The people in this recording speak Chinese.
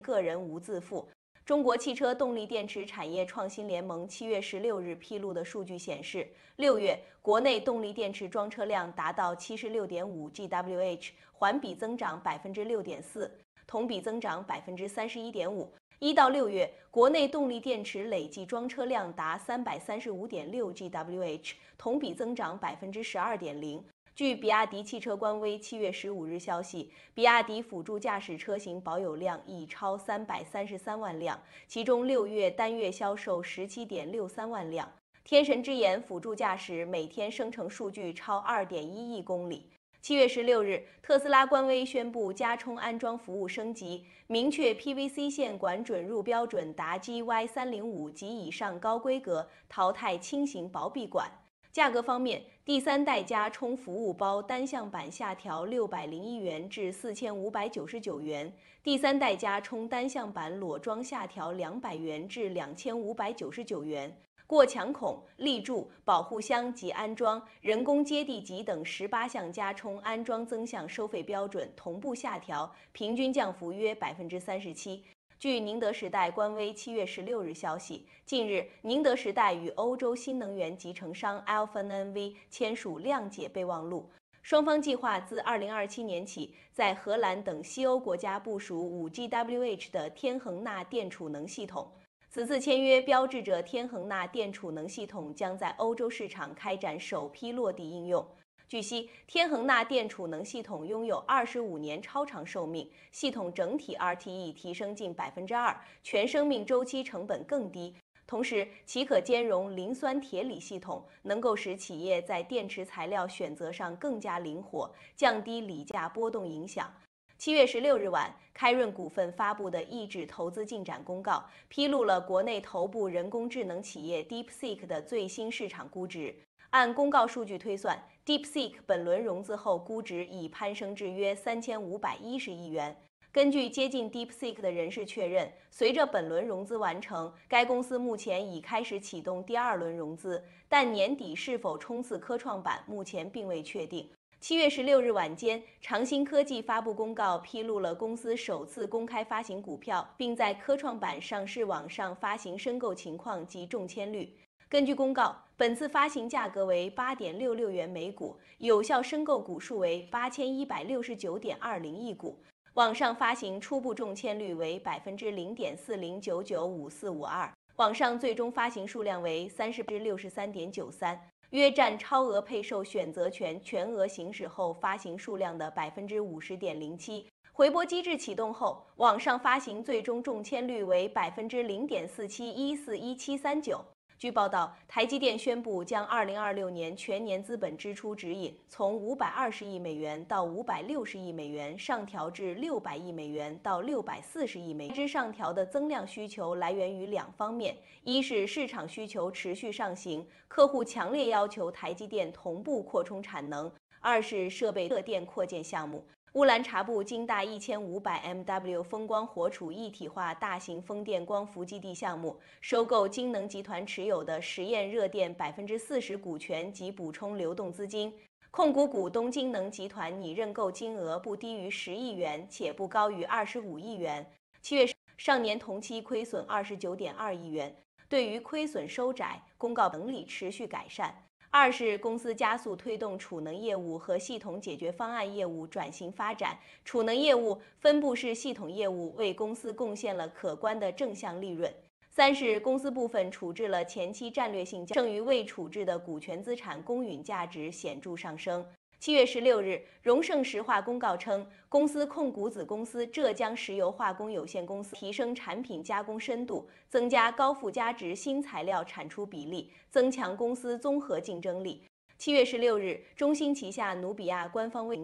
个人无自负。中国汽车动力电池产业创新联盟7月16日披露的数据显示，6月国内动力电池装车量达到76.5 GWh， 环比增长6.4%，同比增长31.5%。1到6月，国内动力电池累计装车量达335.6 GWh， 同比增长12.0%。据比亚迪汽车官微7月15日消息，比亚迪辅助驾驶车型保有量已超333万辆，其中6月单月销售17.63万辆。天神之眼辅助驾驶每天生成数据超2.1亿公里。7月16日，特斯拉官微宣布加充安装服务升级，明确 PVC 线管准入标准达 GY305 及以上高规格，淘汰轻型薄壁管。价格方面，第3代加充服务包单向版下调601元至4599元，第3代加充单向版裸装下调200元至2599元。过墙孔、立柱、保护箱及安装、人工接地级等18项加充安装增项收费标准同步下调，平均降幅约37%。据宁德时代官微7月16日消息，近日宁德时代与欧洲新能源集成商 Alfen NV 签署谅解备忘录，双方计划自2027年起在荷兰等西欧国家部署5 GWh 的天恒钠电储能系统。此次签约标志着天恒钠电储能系统将在欧洲市场开展首批落地应用。据悉，天恒钠电储能系统拥有25年超长寿命，系统整体 RTE 提升近2%，全生命周期成本更低。同时，其可兼容磷酸铁锂系统，能够使企业在电池材料选择上更加灵活，降低锂价波动影响。7月16日晚，开润股份发布的抑制投资进展公告，披露了国内头部人工智能企业 DeepSeek 的最新市场估值。按公告数据推算， DeepSeek 本轮融资后估值已攀升至约3510亿元。根据接近 DeepSeek 的人士确认，随着本轮融资完成，该公司目前已开始启动第2轮融资，但年底是否冲刺科创板目前并未确定。7月16日晚间，长兴科技发布公告，披露了公司首次公开发行股票，并在科创板上市网上发行申购情况及中签率。根据公告，本次发行价格为8.66元每股，有效申购股数为8169.20亿股。网上发行初步中签率为0.4099954552，网上最终发行数量为30%63.93%。约占超额配售选择权全额行使后发行数量的50.07%。回拨机制启动后，网上发行最终中签率为0.47141739%。据报道，台积电宣布将2026年全年资本支出指引从520亿美元到560亿美元上调至600亿美元到640亿美元。之上调的增量需求来源于2方面：一是市场需求持续上行，客户强烈要求台积电同步扩充产能；二是设备热电扩建项目。乌兰察布京大1500MW 风光活储一体化大型风电光伏基地项目，收购京能集团持有的实验热电40%股权及补充流动资金。控股股东京能集团拟认购金额不低于10亿元，且不高于25亿元。7月上年同期亏损29.2亿元。对于亏损收窄，公告能力持续改善。二是公司加速推动储能业务和系统解决方案业务转型发展，储能业务分布式系统业务为公司贡献了可观的正向利润。三是公司部分处置了前期战略性剩余未处置的股权资产公允价值显著上升。7月16日，荣盛石化公告称，公司控股子公司浙江石油化工有限公司提升产品加工深度，增加高附加值新材料产出比例，增强公司综合竞争力。7月16日，中兴旗下努比亚官方微